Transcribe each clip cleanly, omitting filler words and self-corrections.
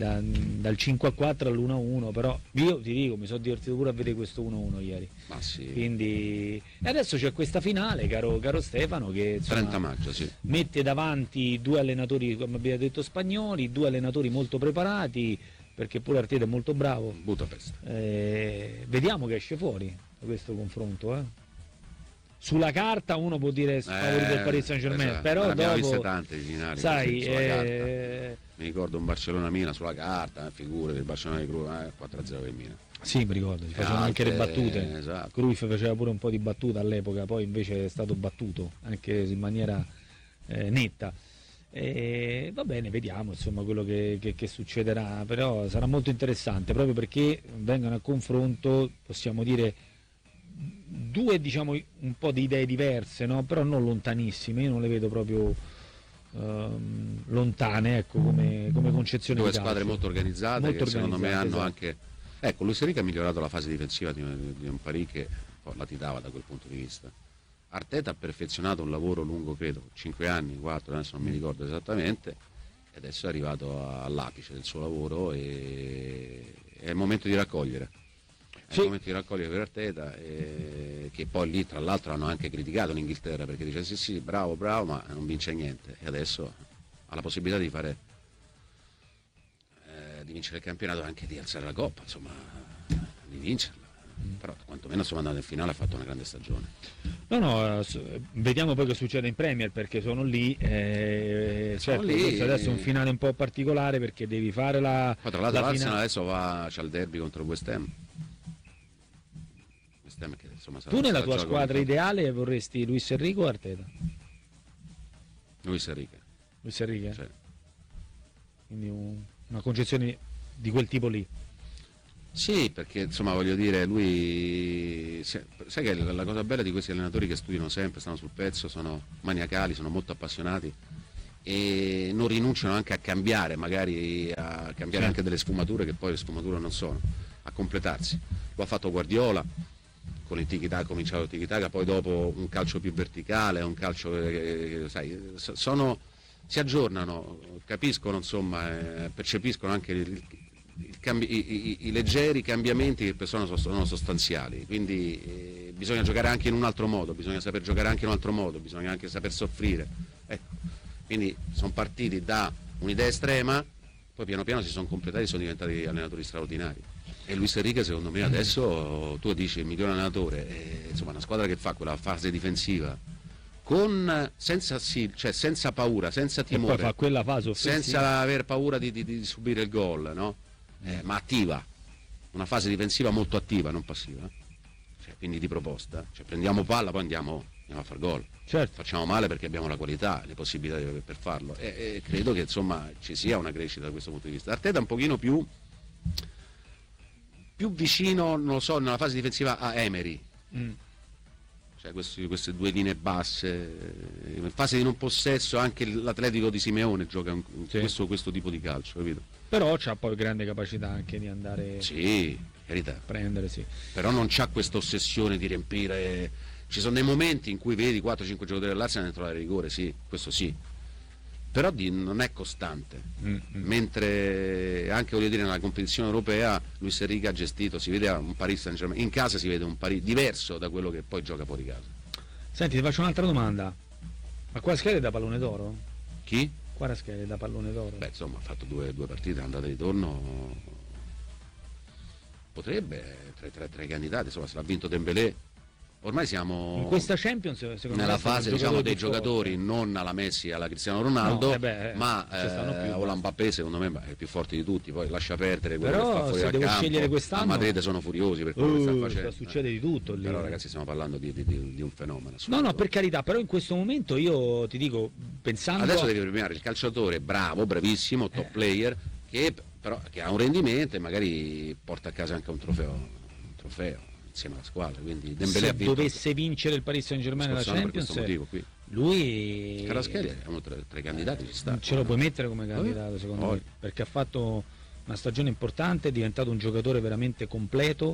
dal 5-4 all'1-1, però io ti dico, mi sono divertito pure a vedere questo 1-1 ieri. Ma sì. Quindi e adesso c'è questa finale, caro Stefano, che insomma, 30 maggio, sì. mette davanti due allenatori, come abbiamo detto, spagnoli, due allenatori molto preparati, perché pure Arteta è molto bravo. Budapest. Vediamo che esce fuori da questo confronto. Sulla carta uno può dire favorito del Paris Saint-Germain, esatto. però ne abbiamo dopo viste tante di finali, sai, sulla carta. Mi ricordo un Barcellona-Milan sulla carta, figure del Barcellona di Cruyff, 4-0 per Milan. sì, mi ricordo, ci facevano anche le battute. Esatto. Cruyff faceva pure un po' di battuta all'epoca, poi invece è stato battuto anche in maniera netta. Va bene, vediamo insomma quello che succederà, però sarà molto interessante proprio perché vengono a confronto, possiamo dire, due, diciamo, un po' di idee diverse, no? Però non lontanissime, io non le vedo proprio lontane, ecco, come concezione due di calcio. squadre molto organizzate, molto che secondo me hanno esatto. anche, ecco, Luis Enrique ha migliorato la fase difensiva di un Paris che latitava da quel punto di vista. Arteta ha perfezionato un lavoro lungo, credo 5 anni, 4, adesso non mi ricordo esattamente, e adesso è arrivato all'apice del suo lavoro e è il momento di raccogliere. È il momento di raccogliere per Arteta, che poi lì tra l'altro hanno anche criticato l'Inghilterra perché dice sì bravo ma non vince niente, e adesso ha la possibilità di fare di vincere il campionato e anche di alzare la coppa, insomma, di vincerla. Però quantomeno sono andato in finale, ha fatto una grande stagione. No, vediamo poi che succede in Premier, perché sono lì, certo, lì adesso è un finale un po' particolare perché devi fare la poi tra l'altro la l'Arsenal finale. adesso c'ha il derby contro West Ham. Che, insomma, Tu nella tua squadra ideale vorresti Luis Enrique o Arteta? Luis Enrique. Luis Enrique? Cioè. Quindi una concezione di quel tipo lì. Sì, perché insomma voglio dire, lui sai che la cosa bella di questi allenatori che studiano sempre, stanno sul pezzo, sono maniacali, sono molto appassionati e non rinunciano anche a cambiare, magari a cambiare anche delle sfumature che poi le sfumature non sono, a completarsi. Lo ha fatto Guardiola con il tiki-taka, ha cominciato il tiki-taka, poi dopo un calcio più verticale, un calcio sai, si aggiornano, capiscono, insomma, percepiscono anche i leggeri cambiamenti che sono sostanziali, quindi bisogna giocare anche in un altro modo, bisogna saper giocare anche in un altro modo, bisogna anche saper soffrire, ecco. Quindi sono partiti da un'idea estrema, poi piano piano si sono completati e sono diventati allenatori straordinari. E Luis Enrique secondo me adesso, tu dici il miglior allenatore, insomma una squadra che fa quella fase difensiva senza paura, senza timore, e poi fa quella fase offensiva, senza aver paura di subire il gol, no? Ma attiva, una fase difensiva molto attiva, non passiva, quindi di proposta, prendiamo palla, poi andiamo a far gol, certo. Facciamo male perché abbiamo la qualità, le possibilità per farlo, e credo che insomma ci sia una crescita da questo punto di vista. Arteta un pochino più vicino, non lo so, nella fase difensiva a Emery, cioè queste due linee basse, in fase di non possesso anche l'Atletico di Simeone gioca questo tipo di calcio, capito? Però c'ha poi grande capacità anche di andare carità, a prendere, però non c'ha questa ossessione di riempire. Ci sono dei momenti in cui vedi 4-5 giocatori dell'Arsenal nel trovare rigore, sì, questo sì, però non è costante, mentre anche, voglio dire, nella competizione europea Luis Enrique ha gestito, si vede un Paris Saint-Germain, in casa si vede un Paris diverso da quello che poi gioca fuori casa. Senti, ti faccio un'altra domanda, ma Kvaratskhelia è da pallone d'oro? Chi? Kvaratskhelia è da pallone d'oro? Beh, insomma, ha fatto due partite, andata e ritorno, potrebbe tra i candidati, insomma, se l'ha vinto Dembélé. Ormai siamo in questa Champions, secondo nella me, fase, diciamo, dei giocatori, non alla Messi e alla Cristiano Ronaldo, ma o Mbappé secondo me è più forte di tutti, poi lascia perdere quello che fa fuori dal campo. Scegliere quest'anno, a Madrid sono furiosi per quello che sta facendo. Succede di tutto lì. Però ragazzi, stiamo parlando di un fenomeno. No, per carità, però in questo momento io ti dico, pensando adesso devi premiare il calciatore bravo, bravissimo, top player, che ha un rendimento e magari porta a casa anche un trofeo insieme alla squadra, quindi Dembélé se dovesse vincere il Paris Saint-Germain nella Champions, qui. Lui Kvaratskhelia è uno tra i candidati, ci sta. Ce lo puoi mettere come candidato, secondo me, perché ha fatto una stagione importante, è diventato un giocatore veramente completo,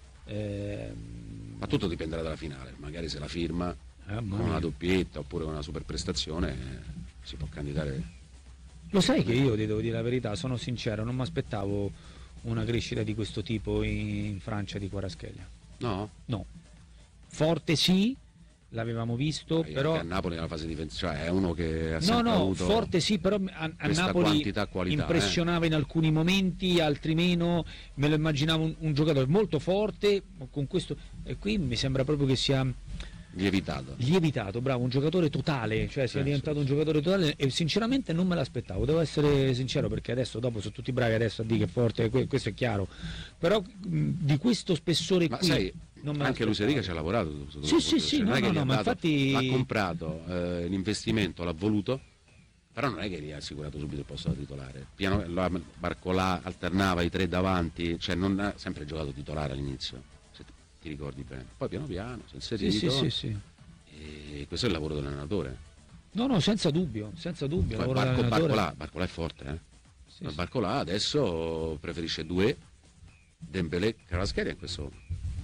ma tutto dipenderà dalla finale, magari se la firma con una doppietta oppure con una super prestazione si può candidare Lo sai che io ti devo dire la verità, sono sincero, non mi aspettavo una crescita di questo tipo in Francia di Kvaratskhelia. No? No. Forte sì, l'avevamo visto, però a Napoli nella fase difensiva, cioè è uno che ha no, sempre no, avuto forte sì, però a Napoli quantità, qualità, impressionava in alcuni momenti, altri meno, me lo immaginavo un giocatore molto forte, con questo, e qui mi sembra proprio che sia lievitato, bravo, un giocatore totale, cioè sia diventato un giocatore totale, e sinceramente non me l'aspettavo, devo essere sincero, perché adesso dopo sono tutti bravi adesso a dire che è forte, questo è chiaro, però di questo spessore ma qui sai, anche Luis Enrique ci ha lavorato sì, non è che ma infatti l'ha comprato, l'investimento l'ha voluto, però non è che gli ha assicurato subito il posto da titolare. Barcolà alternava i tre davanti, cioè non ha sempre giocato titolare all'inizio, se ti ricordi bene, poi piano piano si è inserito, sì. E questo è il lavoro dell'allenatore. No, senza dubbio, Poi Barcolà è forte, Barcolà adesso preferisce due Dembélé, Kvaratskhelia in questo,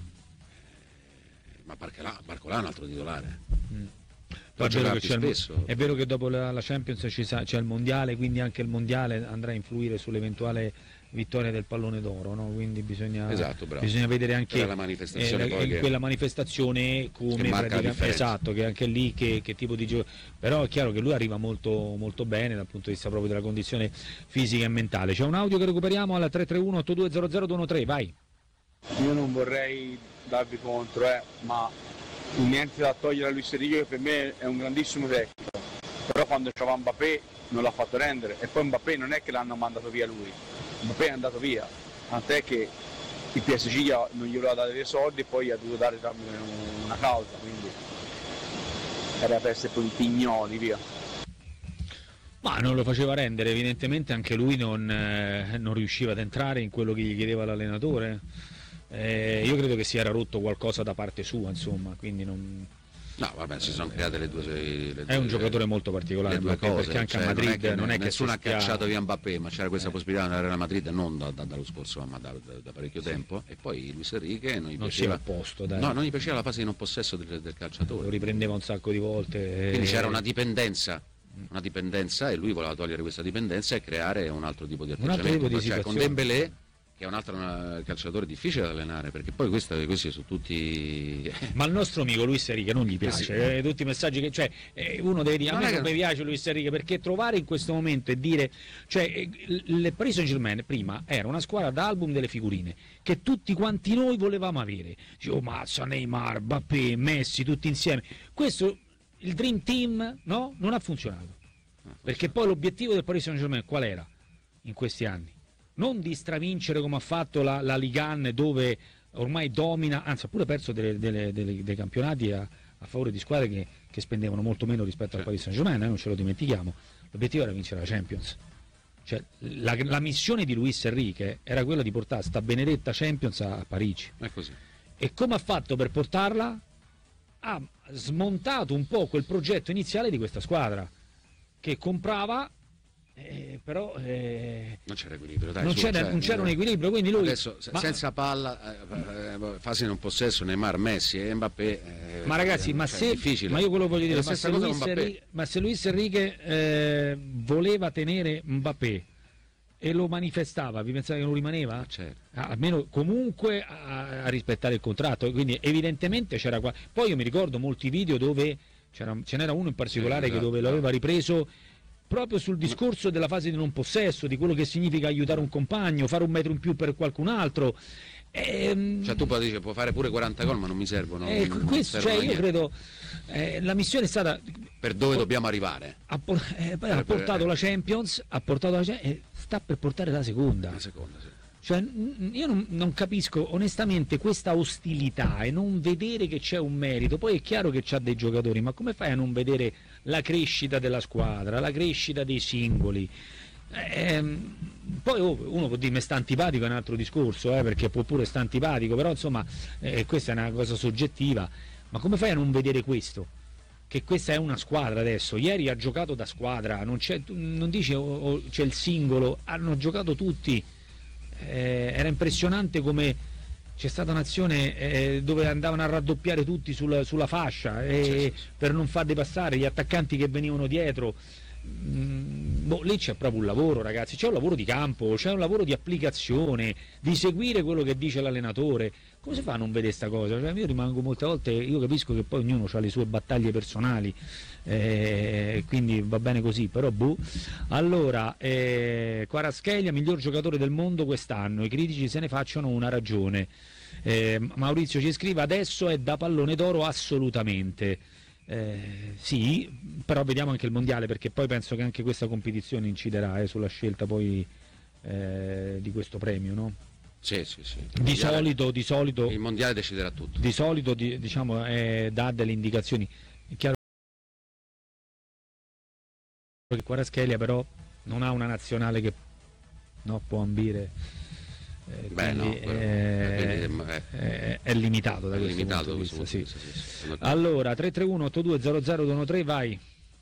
ma Barcolà è un altro titolare. È vero che dopo la Champions c'è il mondiale, quindi anche il mondiale andrà a influire sull'eventuale vittoria del pallone d'oro, no? Quindi bisogna vedere anche la manifestazione quella manifestazione come esatto, che anche lì che tipo di gioco, però è chiaro che lui arriva molto, molto bene dal punto di vista proprio della condizione fisica e mentale. C'è un audio che recuperiamo alla 331-8200-213, vai. Io non vorrei darvi contro, ma niente da togliere a Luis Enrique, che per me è un grandissimo tecnico, però quando c'era Mbappé non l'ha fatto rendere, e poi Mbappé non è che l'hanno mandato via lui, Mbappé è andato via, tant'è che il PSG non gli voleva dare dei soldi e poi ha dovuto dare una causa, quindi era per essere poi un Pignoli, via. Ma non lo faceva rendere, evidentemente anche lui non riusciva ad entrare in quello che gli chiedeva l'allenatore. Io credo che si era rotto qualcosa da parte sua, insomma, quindi non... No, vabbè, si sono create le due è un giocatore molto particolare, cose, perché anche a Madrid non è che nessuno ha cacciato via Mbappé, ma c'era questa possibilità nella Real Madrid non dallo scorso, ma da parecchio tempo, e poi Luis Enrique non gli piaceva, opposto, dai. No, non gli piaceva la fase di non possesso del calciatore, lo riprendeva un sacco di volte, quindi c'era una dipendenza, e lui voleva togliere questa dipendenza e creare un altro tipo di atteggiamento, cioè con Dembélé, che è un altro calciatore difficile da allenare, perché poi questi sono tutti... Ma il nostro amico Luis Enrique non gli piace, tutti i messaggi che... Cioè, uno deve dire, a me non mi piace Luis Enrique, perché trovare in questo momento e dire... Cioè, il Paris Saint-Germain prima era una squadra d'album delle figurine, che tutti quanti noi volevamo avere. Dicevo, Mazza, Neymar, Mbappé, Messi, tutti insieme. Questo, il Dream Team, no? Non ha funzionato. Perché poi l'obiettivo del Paris Saint-Germain qual era in questi anni? Non di stravincere come ha fatto la Ligue 1, dove ormai domina, anzi ha pure perso dei campionati a favore di squadre che spendevano molto meno rispetto al Paris Saint-Germain, non ce lo dimentichiamo. L'obiettivo era vincere la Champions. Cioè, la missione di Luis Enrique era quella di portare sta benedetta Champions a Parigi. È così. E come ha fatto per portarla? Ha smontato un po' quel progetto iniziale di questa squadra, che comprava... però non c'era equilibrio, dai, non c'era un equilibrio, quindi lui adesso senza palla, fase in un possesso, Neymar, Messi e Mbappé, ma ragazzi, ma io quello voglio dire, ma se Luis Enrique voleva tenere Mbappé e lo manifestava, vi pensate che non rimaneva? Certo. Almeno comunque a rispettare il contratto, quindi evidentemente c'era qua. Poi io mi ricordo molti video dove ce n'era uno in particolare che dove l'aveva ripreso proprio sul discorso della fase di non possesso, di quello che significa aiutare un compagno, fare un metro in più per qualcun altro. Cioè tu poi dici, può fare pure 40 gol, ma non mi servono. Io credo la missione è stata per dove dobbiamo arrivare. Ha portato la Champions, e sta per portare la seconda. La seconda, sì. Cioè, io non capisco onestamente questa ostilità e non vedere che c'è un merito. Poi è chiaro che c'ha dei giocatori, ma come fai a non vedere la crescita della squadra, la crescita dei singoli? Poi uno può dire mi sta antipatico, è un altro discorso, perché può pure sta antipatico, però insomma questa è una cosa soggettiva. Ma come fai a non vedere questo? Che questa è una squadra adesso. Ieri ha giocato da squadra, non dice c'è il singolo, hanno giocato tutti. Era impressionante come c'è stata un'azione dove andavano a raddoppiare tutti sulla fascia per non farli passare, gli attaccanti che venivano dietro. lì c'è proprio un lavoro, ragazzi, c'è un lavoro di campo, c'è un lavoro di applicazione, di seguire quello che dice l'allenatore. Come si fa a non vedere sta cosa? Cioè, io rimango molte volte, io capisco che poi ognuno ha le sue battaglie personali, quindi va bene così, però Allora, Kvaratskhelia miglior giocatore del mondo quest'anno, i critici se ne facciano una ragione. Maurizio ci scrive: adesso è da pallone d'oro assolutamente. Sì, però vediamo anche il mondiale, perché poi penso che anche questa competizione inciderà sulla scelta poi di questo premio, no? Sì. Di solito il mondiale deciderà tutto. Di solito diciamo dà delle indicazioni. È chiaro che Kvaratskhelia però non ha una nazionale che può ambire, è limitato da questo punto di vista, sì. Allora 331-8200-213, vai.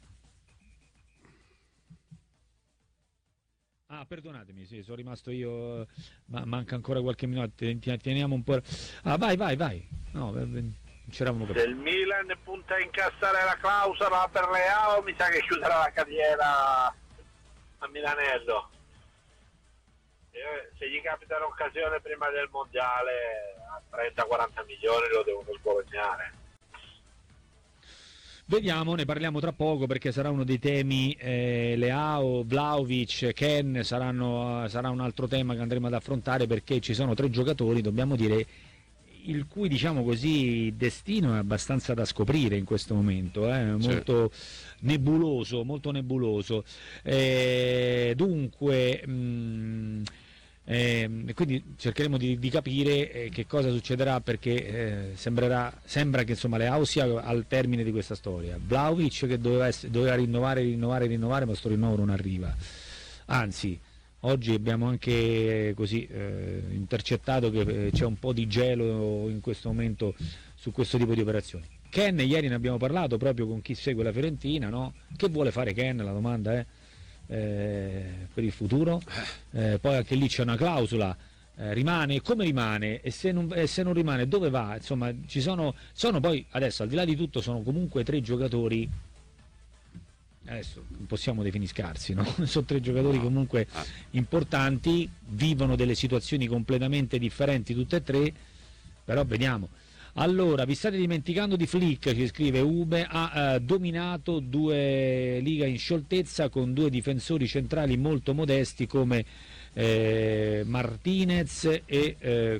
Perdonatemi, sì, sono rimasto io, ma manca ancora qualche minuto, teniamo un po'. Vai. No, c'eravamo capito. Se il Milan punta a incassare la clausola per Leao, mi sa che chiuderà la carriera a Milanello. Se gli capita un'occasione prima del mondiale, a 30-40 milioni lo devono sguadagnare. Vediamo, ne parliamo tra poco, perché sarà uno dei temi. Leao, Vlahovic, Ken sarà un altro tema che andremo ad affrontare, perché ci sono 3 giocatori, dobbiamo dire, il cui, diciamo così, destino è abbastanza da scoprire in questo momento, molto nebuloso. Dunque quindi cercheremo di capire che cosa succederà, perché sembra che insomma Leao sia al termine di questa storia. Vlahovic che doveva rinnovare, ma sto rinnovo non arriva, anzi oggi abbiamo anche così intercettato che c'è un po' di gelo in questo momento su questo tipo di operazioni. Ken, ieri ne abbiamo parlato proprio con chi segue la Fiorentina, no? Che vuole fare Ken? La domanda è per il futuro. Poi anche lì c'è una clausola, rimane, come rimane, e se non rimane dove va? Insomma, sono poi, adesso al di là di tutto, sono comunque 3 giocatori, adesso non possiamo definire scarsi, no? Sono 3 giocatori comunque importanti, vivono delle situazioni completamente differenti tutte e 3, però vediamo. Allora, vi state dimenticando di Flick, ci scrive Ube, ha dominato 2 liga in scioltezza con 2 difensori centrali molto modesti come Martinez e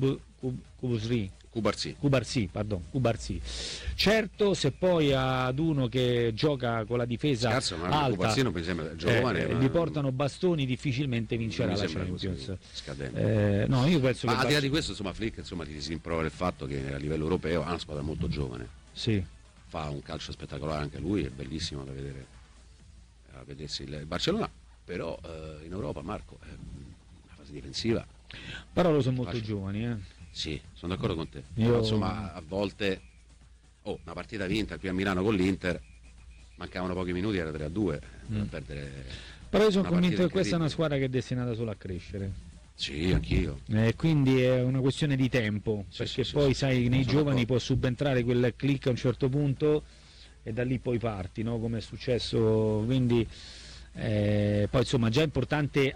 Cubarsí. Certo, se poi ad uno che gioca con la difesa alta non mi sembra giovane, gli portano bastoni, difficilmente vincerà la Champions. No, io penso al di là di questo, insomma, Flick ti si rimprovera il fatto che a livello europeo ha una squadra molto giovane. Sì. Fa un calcio spettacolare anche lui, è bellissimo da vedere, a vedersi il Barcellona, però in Europa, Marco, la fase difensiva. Però lo sono molto giovani, Sì, sono d'accordo con te. Però, insomma, a volte una partita vinta qui a Milano con l'Inter, mancavano pochi minuti, era 3-2 per perdere. Però io sono convinto che questa è una squadra che è destinata solo a crescere. Sì, anch'io. Quindi è una questione di tempo, perché poi sai, nei giovani può subentrare quel click a un certo punto e da lì poi parti, no? Come è successo, quindi poi insomma già è importante